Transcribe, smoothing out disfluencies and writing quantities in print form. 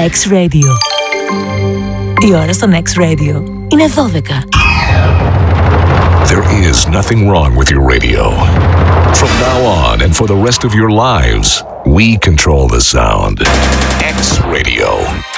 X-Radio. Η ώρα στον X-Radio είναι 12. There is nothing wrong with your radio. From now on and for the rest of your lives, we control the sound. X-Radio.